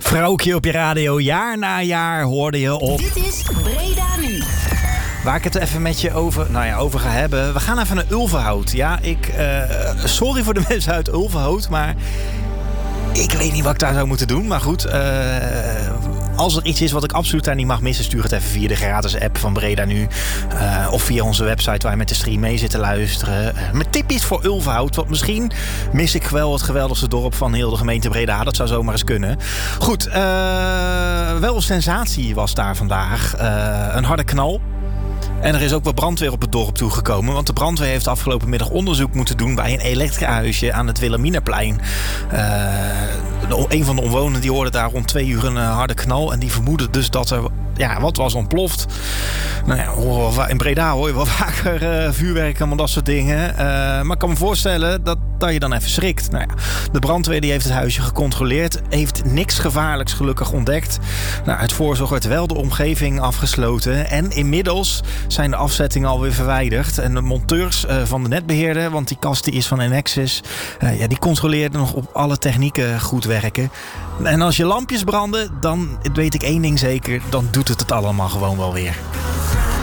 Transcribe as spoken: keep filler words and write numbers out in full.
Vrouwtje op je radio, jaar na jaar hoorde je op. Dit is Breda Nu. Waar ik het even met je over, nou ja, over ga hebben. We gaan even naar Ulverhout. Ja, ik, uh, sorry voor de mensen uit Ulverhout, maar ik weet niet wat ik daar zou moeten doen. Maar goed, uh, als er iets is wat ik absoluut daar niet mag missen, stuur het even via de gratis app van Breda Nu. Uh, of via onze website waar je met de stream mee zit te luisteren. Uh, mijn tip is voor Ulverhout, want misschien mis ik wel het geweldigste dorp van heel de gemeente Breda. Dat zou zomaar eens kunnen. Goed, uh, wel een sensatie was daar vandaag. Uh, een harde knal. En er is ook wat brandweer op het dorp toegekomen. Want de brandweer heeft afgelopen middag onderzoek moeten doen bij een elektra-huisje aan het Wilhelminaplein. Uh, een van de omwonenden die hoorde daar rond twee uur een uh, harde knal. En die vermoedde dus dat er ja, wat was ontploft. Nou ja, in Breda hoor je wel vaker uh, vuurwerk en dat soort dingen. Uh, maar ik kan me voorstellen dat, dat je dan even schrikt. Nou ja, de brandweer die heeft het huisje gecontroleerd. Heeft niks gevaarlijks gelukkig ontdekt. Nou, uit voorzorg werd wel de omgeving afgesloten. En inmiddels zijn de afzettingen alweer verwijderd. En de monteurs uh, van de netbeheerder, want die kast die is van Enexis, uh, ja, die controleerden nog op alle technieken goed werken. En als je lampjes branden, dan weet ik één ding zeker, dan doet het het allemaal gewoon wel weer.